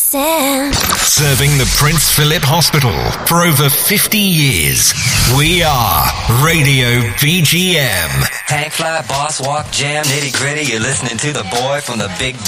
listen. Serving the Prince Philip Hospital for over 50 years. We are Radio BGM. Hank Fly, Boss Walk, Jam, Nitty Gritty. You're listening to the boy from the Big